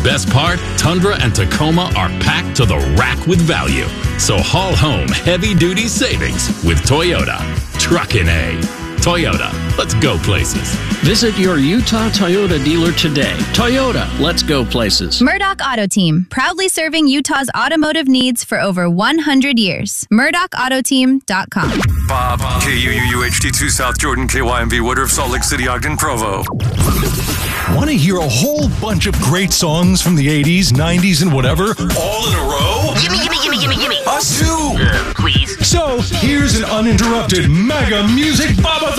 Best part, Tundra and Tacoma are packed to the rack with value. So haul home heavy-duty savings with Toyota. Truckin' A. Toyota, let's go places. Visit your Utah Toyota dealer today. Toyota, let's go places. Murdoch Auto Team, proudly serving Utah's automotive needs for over 100 years. MurdochAutoteam.com. Bob, KUUUHD2 South Jordan, KYMV Woodruff, Salt Lake City, Ogden, Provo. Want to hear a whole bunch of great songs from the 80s, 90s, and whatever, all in a row? Gimme. Us too! Please. So, here's an uninterrupted mega music baba